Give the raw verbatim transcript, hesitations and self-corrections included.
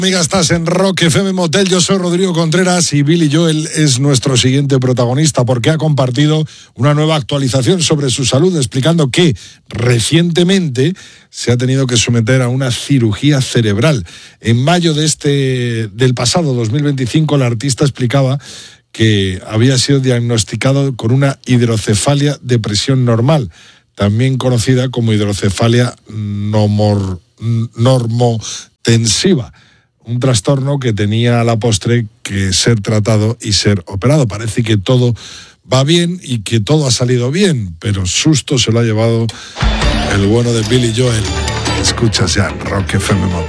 Amiga, estás en Rock F M Motel, yo soy Rodrigo Contreras y Billy Joel es nuestro siguiente protagonista porque ha compartido una nueva actualización sobre su salud, explicando que recientemente se ha tenido que someter a una cirugía cerebral. En mayo de este del pasado dos mil veinticinco, el artista explicaba que había sido diagnosticado con una hidrocefalia de presión normal, también conocida como hidrocefalia nomor, normotensiva. Un trastorno que tenía a la postre que ser tratado y ser operado. Parece que todo va bien y que todo ha salido bien, pero susto se lo ha llevado el bueno de Billy Joel. Escuchas ya en Rock F M Motel.